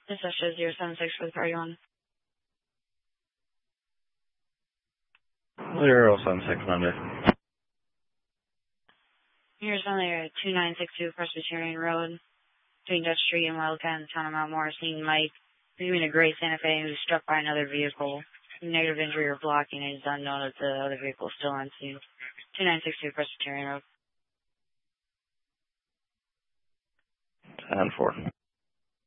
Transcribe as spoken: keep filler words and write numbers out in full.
This is zero seven six for the party one. zero seven six Monday. Here's on there, two nine six two Presbyterian Road, between Dutch Street and Wildcat in the town of Mount Morris, seen Mike, between a gray Santa Fe who was struck by another vehicle. Negative injury or blocking is unknown if the other vehicle is still on scene. two nine six two Presbyterian Road. ten four.